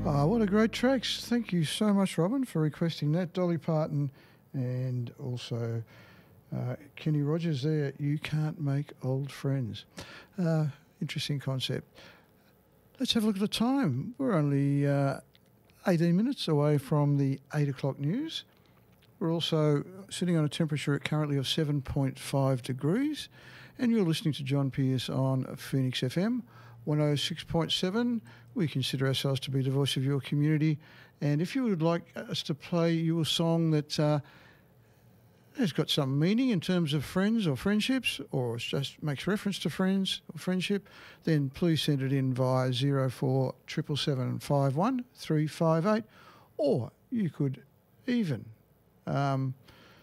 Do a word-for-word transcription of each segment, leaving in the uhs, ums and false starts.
Oh, what a great tracks. Thank you so much, Robin, for requesting that. Dolly Parton and also uh, Kenny Rogers there. You Can't Make Old Friends. Uh, interesting concept. Let's have a look at the time. We're only uh, eighteen minutes away from the eight o'clock news. We're also sitting on a temperature currently of seven point five degrees, and you're listening to John Pierce on Phoenix F M one oh six point seven. We consider ourselves to be the voice of your community, and if you would like us to play you a song that uh, has got some meaning in terms of friends or friendships, or just makes reference to friends or friendship, then please send it in via zero four seven seven five one three five eight, or you could even, um,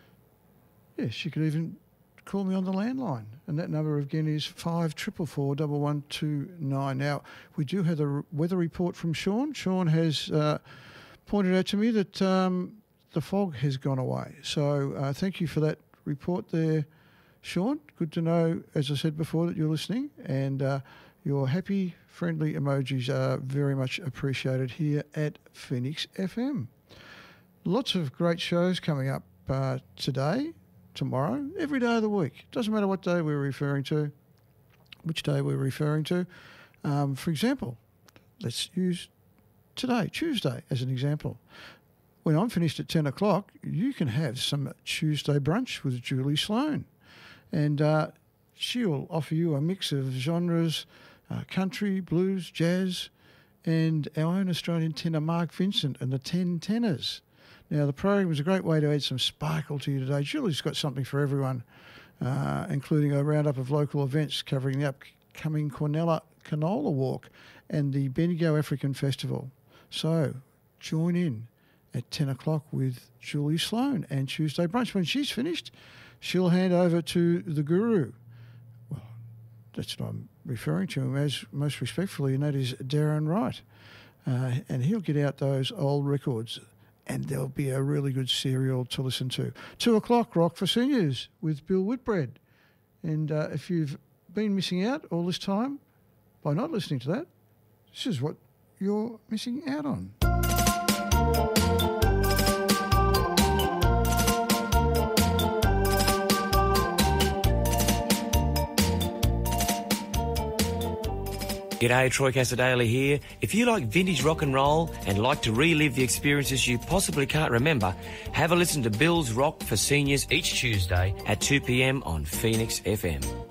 yes, you could even call me on the landline, and that number again is five four four four one one two nine. Now, we do have the weather report from Sean. Sean has uh, pointed out to me that um, the fog has gone away. So uh, thank you for that report there, Sean. Good to know, as I said before, that you're listening, and uh, your happy, friendly emojis are very much appreciated here at Phoenix F M. Lots of great shows coming up uh, today, tomorrow, every day of the week. Doesn't matter what day we're referring to, which day we're referring to. Um, for example, let's use today, Tuesday, as an example. When I'm finished at ten o'clock, you can have some Tuesday brunch with Julie Sloan. And uh, she'll offer you a mix of genres, uh, country, blues, jazz, and our own Australian tenor, Mark Vincent, and the Ten Tenors. Now, the program is a great way to add some sparkle to you today. Julie's got something for everyone, uh, including a roundup of local events covering the upcoming Cornella Canola Walk and the Bendigo African Festival. So, join in at ten o'clock with Julie Sloan and Tuesday Brunch. When she's finished, she'll hand over to the guru. Well, that's what I'm referring to him as most respectfully, and that is Darren Wright. Uh, and he'll get out those old records, and there'll be a really good serial to listen to. Two o'clock, Rock for Seniors with Bill Whitbread. And uh, if you've been missing out all this time by not listening to that, this is what you're missing out on. G'day, Troy Casadale here. If you like vintage rock and roll and like to relive the experiences you possibly can't remember, have a listen to Bill's Rock for Seniors each Tuesday at two p.m. on Phoenix F M.